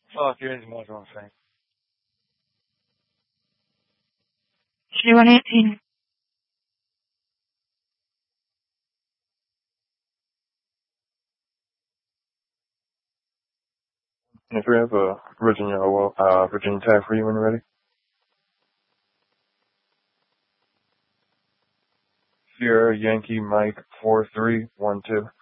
哦，别人怎么这么飞？ C118. If we have a Virginia tag for you when you're ready. Sierra Yankee Mike 4312.